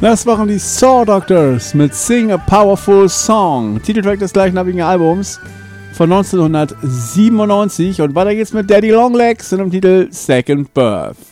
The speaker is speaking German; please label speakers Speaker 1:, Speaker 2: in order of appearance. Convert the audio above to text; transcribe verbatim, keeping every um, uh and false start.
Speaker 1: Das waren die Saw Doctors mit Sing a Powerful Song, Titeltrack des gleichnamigen Albums von neunzehnhundertsiebenundneunzig. Und weiter geht's mit Daddy Longlegs und dem Titel Second Birth.